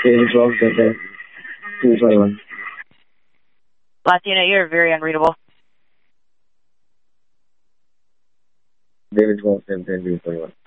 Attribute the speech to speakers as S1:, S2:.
S1: David 12, 221.
S2: Last unit, you're very unreadable.
S1: David 12, 221.